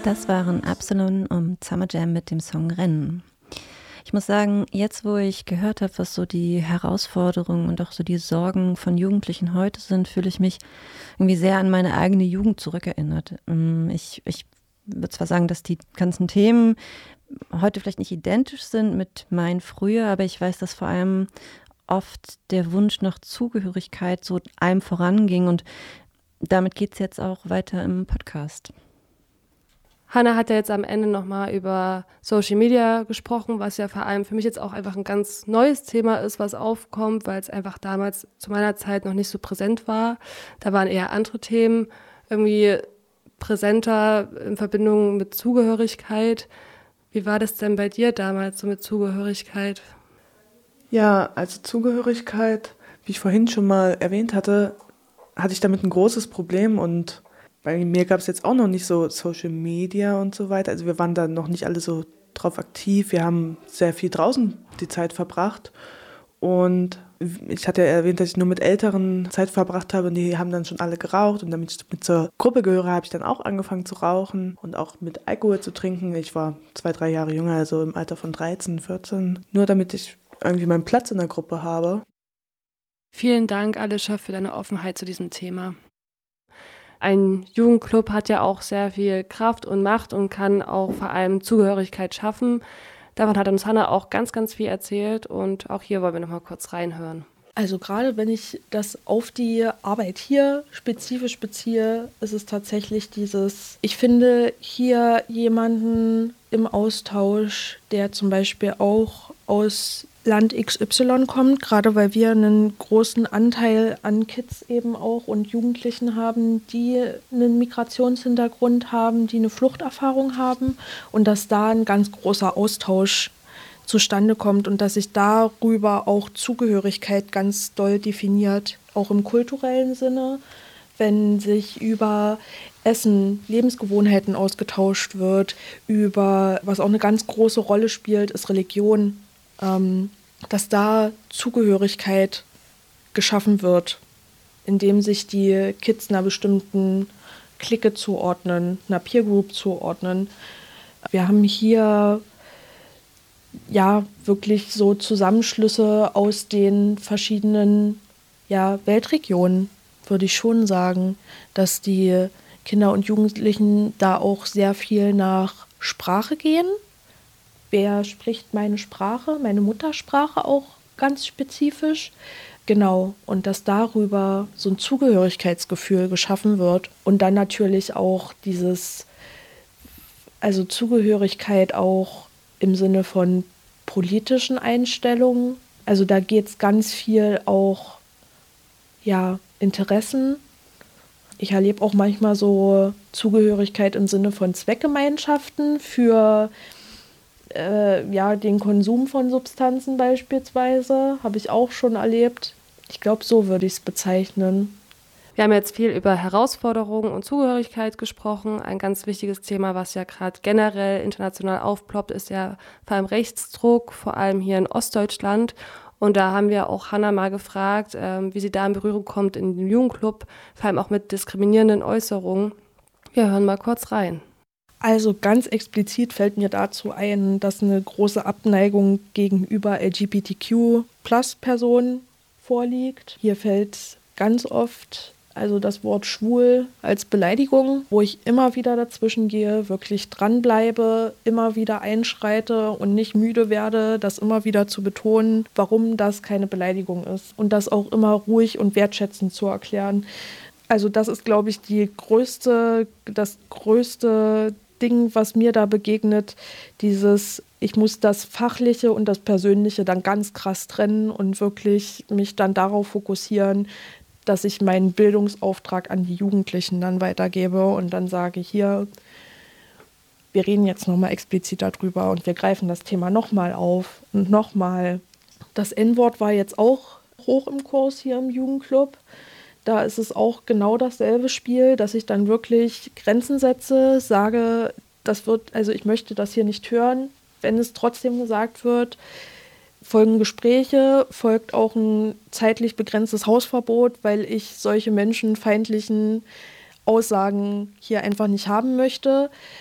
Das waren Absalon und Summer Jam mit dem Song Rennen. Ich muss sagen, jetzt wo ich gehört habe, was so die Herausforderungen und auch so die Sorgen von Jugendlichen heute sind, fühle ich mich irgendwie sehr an meine eigene Jugend zurückerinnert. Ich würde zwar sagen, dass die ganzen Themen heute vielleicht nicht identisch sind mit meinen früher, aber ich weiß, dass vor allem oft der Wunsch nach Zugehörigkeit so einem voranging und damit geht es jetzt auch weiter im Podcast. Hannah hat ja jetzt am Ende nochmal über Social Media gesprochen, was ja vor allem für mich jetzt auch einfach ein ganz neues Thema ist, was aufkommt, weil es einfach damals zu meiner Zeit noch nicht so präsent war. Da waren eher andere Themen irgendwie präsenter in Verbindung mit Zugehörigkeit. Wie war das denn bei dir damals so mit Zugehörigkeit? Ja, also Zugehörigkeit, wie ich vorhin schon mal erwähnt hatte ich damit ein großes Problem und bei mir gab es jetzt auch noch nicht so Social Media und so weiter. Also wir waren da noch nicht alle so drauf aktiv. Wir haben sehr viel draußen die Zeit verbracht. Und ich hatte ja erwähnt, dass ich nur mit Älteren Zeit verbracht habe und die haben dann schon alle geraucht. Und damit ich mit zur Gruppe gehöre, habe ich dann auch angefangen zu rauchen und auch mit Alkohol zu trinken. Ich war 2-3 Jahre jünger, also im Alter von 13, 14. Nur damit ich irgendwie meinen Platz in der Gruppe habe. Vielen Dank, Alicia, für deine Offenheit zu diesem Thema. Ein Jugendclub hat ja auch sehr viel Kraft und Macht und kann auch vor allem Zugehörigkeit schaffen. Davon hat uns Hannah auch ganz, ganz viel erzählt und auch hier wollen wir noch mal kurz reinhören. Also gerade wenn ich das auf die Arbeit hier spezifisch beziehe, ist es tatsächlich ich finde hier jemanden im Austausch, der zum Beispiel auch aus Land XY kommt, gerade weil wir einen großen Anteil an Kids eben auch und Jugendlichen haben, die einen Migrationshintergrund haben, die eine Fluchterfahrung haben und dass da ein ganz großer Austausch zustande kommt und dass sich darüber auch Zugehörigkeit ganz doll definiert, auch im kulturellen Sinne, wenn sich über Essen, Lebensgewohnheiten ausgetauscht wird, über was auch eine ganz große Rolle spielt, ist Religion. Dass da Zugehörigkeit geschaffen wird, indem sich die Kids einer bestimmten Clique zuordnen, einer Peer Group zuordnen. Wir haben hier ja wirklich so Zusammenschlüsse aus den verschiedenen Weltregionen, würde ich schon sagen, dass die Kinder und Jugendlichen da auch sehr viel nach Sprache gehen. Wer spricht meine Sprache, meine Muttersprache auch ganz spezifisch? Genau, und dass darüber so ein Zugehörigkeitsgefühl geschaffen wird und dann natürlich auch Zugehörigkeit auch im Sinne von politischen Einstellungen. Also da geht es ganz viel auch, Interessen. Ich erlebe auch manchmal so Zugehörigkeit im Sinne von Zweckgemeinschaften für den Konsum von Substanzen beispielsweise, habe ich auch schon erlebt. Ich glaube, so würde ich es bezeichnen. Wir haben jetzt viel über Herausforderungen und Zugehörigkeit gesprochen. Ein ganz wichtiges Thema, was ja gerade generell international aufploppt, ist ja vor allem Rechtsdruck, vor allem hier in Ostdeutschland. Und da haben wir auch Hannah mal gefragt, wie sie da in Berührung kommt in dem Jugendclub, vor allem auch mit diskriminierenden Äußerungen. Wir hören mal kurz rein. Also ganz explizit fällt mir dazu ein, dass eine große Abneigung gegenüber LGBTQ-Plus-Personen vorliegt. Hier fällt ganz oft das Wort schwul als Beleidigung, wo ich immer wieder dazwischen gehe, wirklich dranbleibe, immer wieder einschreite und nicht müde werde, das immer wieder zu betonen, warum das keine Beleidigung ist und das auch immer ruhig und wertschätzend zu erklären. Also das ist, glaube ich, das größte Ding, was mir da begegnet, ich muss das Fachliche und das Persönliche dann ganz krass trennen und wirklich mich dann darauf fokussieren, dass ich meinen Bildungsauftrag an die Jugendlichen dann weitergebe und dann sage, hier, wir reden jetzt nochmal explizit darüber und wir greifen das Thema nochmal auf und nochmal. Das N-Wort war jetzt auch hoch im Kurs hier im Jugendclub. Da ist es auch genau dasselbe Spiel, dass ich dann wirklich Grenzen setze, sage, ich möchte das hier nicht hören. Wenn es trotzdem gesagt wird, folgen Gespräche, folgt auch ein zeitlich begrenztes Hausverbot, weil ich solche menschenfeindlichen Aussagen hier einfach nicht haben möchte.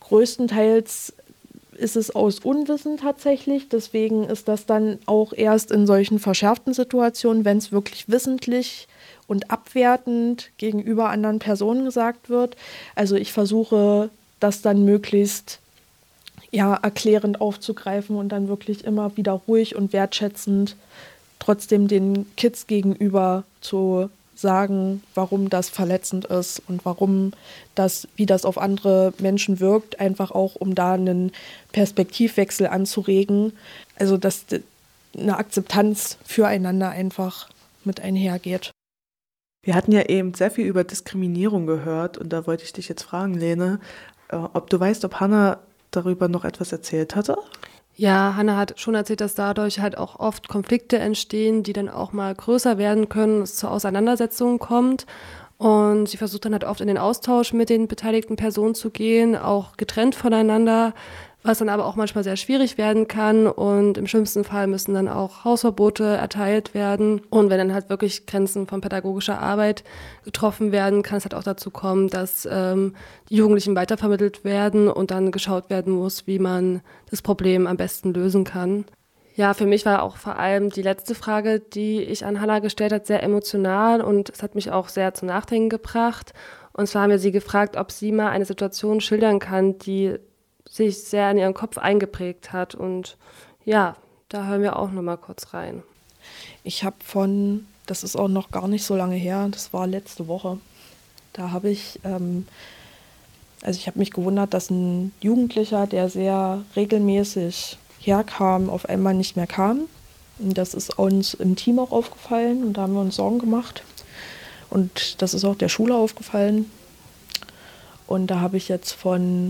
größtenteils ist es aus Unwissen tatsächlich. Deswegen ist das dann auch erst in solchen verschärften Situationen, wenn es wirklich wissentlich und abwertend gegenüber anderen Personen gesagt wird. Also ich versuche, das dann möglichst erklärend aufzugreifen und dann wirklich immer wieder ruhig und wertschätzend trotzdem den Kids gegenüber zu sagen, warum das verletzend ist und wie das auf andere Menschen wirkt, einfach auch, um da einen Perspektivwechsel anzuregen. Also, dass eine Akzeptanz füreinander einfach mit einhergeht. Wir hatten ja eben sehr viel über Diskriminierung gehört und da wollte ich dich jetzt fragen, Lene, ob du weißt, ob Hannah darüber noch etwas erzählt hatte? Ja, Hannah hat schon erzählt, dass dadurch halt auch oft Konflikte entstehen, die dann auch mal größer werden können, es zu Auseinandersetzungen kommt. Und sie versucht dann halt oft in den Austausch mit den beteiligten Personen zu gehen, auch getrennt voneinander, was dann aber auch manchmal sehr schwierig werden kann. Und im schlimmsten Fall müssen dann auch Hausverbote erteilt werden. Und wenn dann halt wirklich Grenzen von pädagogischer Arbeit getroffen werden, kann es halt auch dazu kommen, dass die Jugendlichen weitervermittelt werden und dann geschaut werden muss, wie man das Problem am besten lösen kann. Ja, für mich war auch vor allem die letzte Frage, die ich an Hannah gestellt habe, sehr emotional und es hat mich auch sehr zum Nachdenken gebracht. Und zwar haben wir sie gefragt, ob sie mal eine Situation schildern kann, die sich sehr in ihren Kopf eingeprägt hat. Und ja, da hören wir auch noch mal kurz rein. Ich habe das ist auch noch gar nicht so lange her, das war letzte Woche, da habe ich, ich habe mich gewundert, dass ein Jugendlicher, der sehr regelmäßig herkam, auf einmal nicht mehr kam. Und das ist uns im Team auch aufgefallen und da haben wir uns Sorgen gemacht. Und das ist auch der Schule aufgefallen. Und da habe ich jetzt von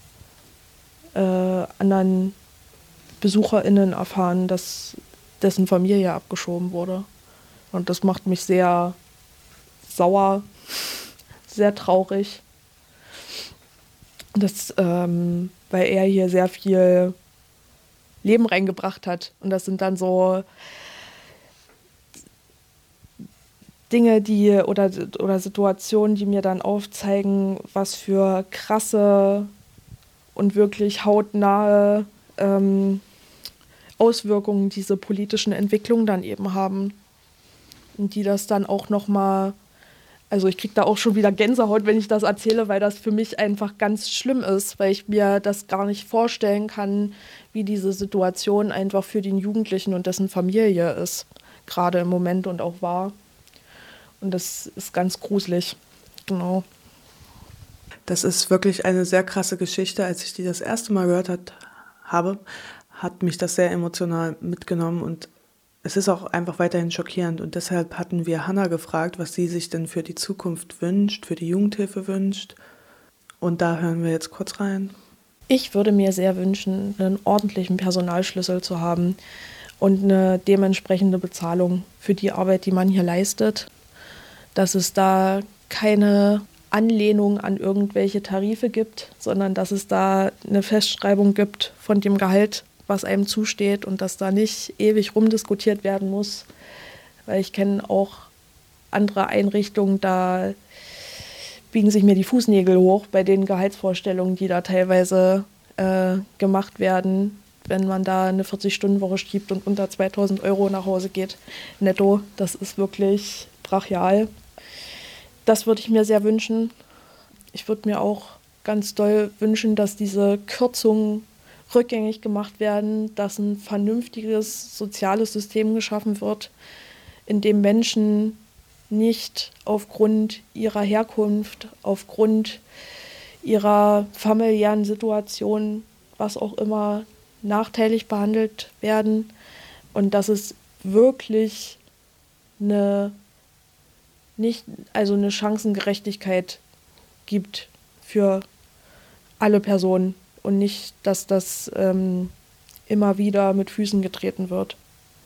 anderen BesucherInnen erfahren, dass dessen Familie abgeschoben wurde. Und das macht mich sehr sauer, sehr traurig. Weil er hier sehr viel Leben reingebracht hat. Und das sind dann so Dinge, oder Situationen, die mir dann aufzeigen, was für krasse und wirklich hautnahe Auswirkungen diese politischen Entwicklungen dann eben haben. Und die das dann auch nochmal, also ich kriege da auch schon wieder Gänsehaut, wenn ich das erzähle, weil das für mich einfach ganz schlimm ist, weil ich mir das gar nicht vorstellen kann, wie diese Situation einfach für den Jugendlichen und dessen Familie ist, gerade im Moment und auch war. Und das ist ganz gruselig, genau. Das ist wirklich eine sehr krasse Geschichte. Als ich die das erste Mal gehört habe, hat mich das sehr emotional mitgenommen und es ist auch einfach weiterhin schockierend. Und deshalb hatten wir Hannah gefragt, was sie sich denn für die Zukunft wünscht, für die Jugendhilfe wünscht. Und da hören wir jetzt kurz rein. Ich würde mir sehr wünschen, einen ordentlichen Personalschlüssel zu haben und eine dementsprechende Bezahlung für die Arbeit, die man hier leistet. Dass es da keine Anlehnung an irgendwelche Tarife gibt, sondern dass es da eine Festschreibung gibt von dem Gehalt, was einem zusteht und dass da nicht ewig rumdiskutiert werden muss. Weil ich kenne auch andere Einrichtungen, da biegen sich mir die Fußnägel hoch bei den Gehaltsvorstellungen, die da teilweise gemacht werden, wenn man da eine 40-Stunden-Woche schiebt und unter 2.000 € nach Hause geht, netto. Das ist wirklich brachial. Das würde ich mir sehr wünschen. Ich würde mir auch ganz doll wünschen, dass diese Kürzungen rückgängig gemacht werden, dass ein vernünftiges soziales System geschaffen wird, in dem Menschen nicht aufgrund ihrer Herkunft, aufgrund ihrer familiären Situation, was auch immer, nachteilig behandelt werden und dass es wirklich eine Chancengerechtigkeit gibt für alle Personen und nicht, dass das immer wieder mit Füßen getreten wird.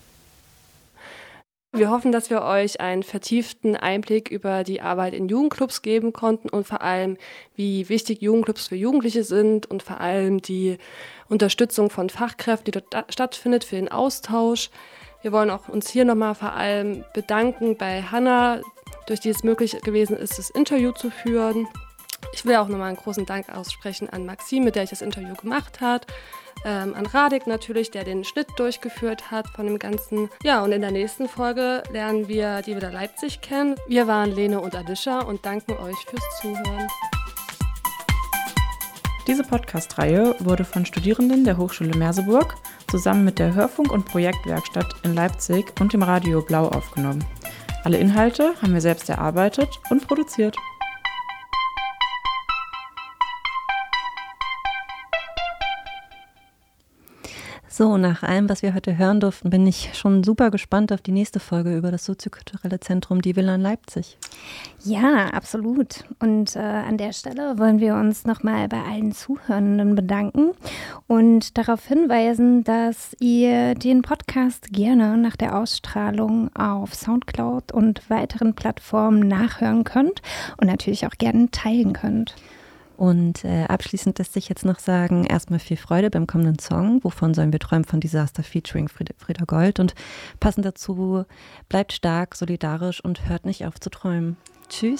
Wir hoffen, dass wir euch einen vertieften Einblick über die Arbeit in Jugendclubs geben konnten und vor allem, wie wichtig Jugendclubs für Jugendliche sind und vor allem die Unterstützung von Fachkräften, die dort stattfindet, für den Austausch. Wir wollen auch uns hier nochmal vor allem bedanken bei Hannah, durch die es möglich gewesen ist, das Interview zu führen. Ich will auch nochmal einen großen Dank aussprechen an Maxim, mit der ich das Interview gemacht habe. An Radik natürlich, der den Schnitt durchgeführt hat von dem Ganzen. Ja, und in der nächsten Folge lernen wir die wieder Leipzig kennen. Wir waren Lene und Alicia und danken euch fürs Zuhören. Diese Podcast-Reihe wurde von Studierenden der Hochschule Merseburg zusammen mit der Hörfunk- und Projektwerkstatt in Leipzig und dem Radio Blau aufgenommen. Alle Inhalte haben wir selbst erarbeitet und produziert. So, nach allem, was wir heute hören durften, bin ich schon super gespannt auf die nächste Folge über das soziokulturelle Zentrum Die Villa in Leipzig. Ja, absolut. Und an der Stelle wollen wir uns nochmal bei allen Zuhörenden bedanken und darauf hinweisen, dass ihr den Podcast gerne nach der Ausstrahlung auf Soundcloud und weiteren Plattformen nachhören könnt und natürlich auch gerne teilen könnt. Und abschließend lässt sich jetzt noch sagen, erstmal viel Freude beim kommenden Song, Wovon sollen wir träumen, von Disaster featuring Frieda Gold. Und passend dazu, bleibt stark, solidarisch und hört nicht auf zu träumen. Tschüss.